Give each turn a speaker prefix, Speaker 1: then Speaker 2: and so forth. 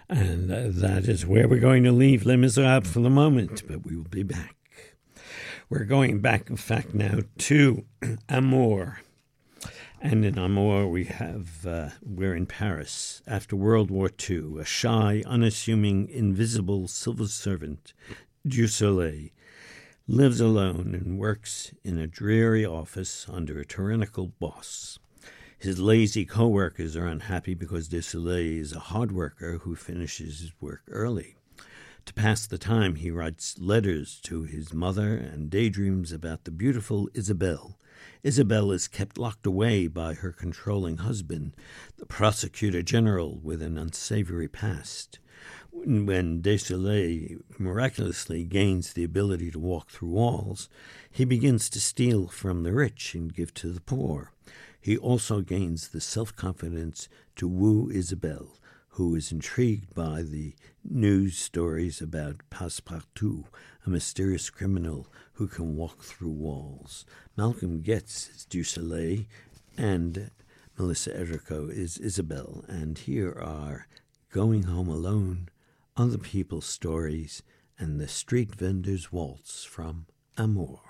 Speaker 1: And that is where we're going to leave Les Miserables for the moment, but we will be back. We're going back, in fact, now to Amour. And in Amour, we're in Paris. After World War II, a shy, unassuming, invisible civil servant, Du Soleil, lives alone and works in a dreary office under a tyrannical boss. His lazy co-workers are unhappy because Du Soleil is a hard worker who finishes his work early. To pass the time, he writes letters to his mother and daydreams about the beautiful Isabelle. Isabelle is kept locked away by her controlling husband, the prosecutor general with an unsavory past. When Du Soleil miraculously gains the ability to walk through walls, he begins to steal from the rich and give to the poor. He also gains the self-confidence to woo Isabelle, who is intrigued by the news stories about Passepartout, a mysterious criminal who can walk through walls. Malcolm Getz is Du Soleil, and Melissa Edrico is Isabelle. And here are Going Home Alone, Other People's Stories, and The Street Vendor's Waltz from Amour.